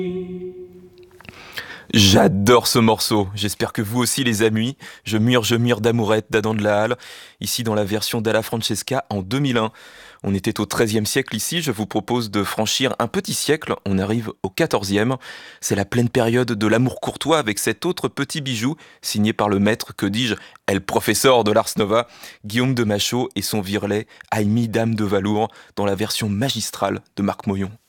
J'adore ce morceau, j'espère que vous aussi les amis. Je mure d'amourette d'Adam de la Halle, ici dans la version d'Alla Francesca en 2001. On était au XIIIe siècle ici, je vous propose de franchir un petit siècle, on arrive au XIVe. C'est la pleine période de l'amour courtois avec cet autre petit bijou, signé par le maître, que dis-je, El Professeur de l'Ars Nova, Guillaume de Machaut et son virelet, Aimée Dame de Valour, dans la version magistrale de Marc Moyon.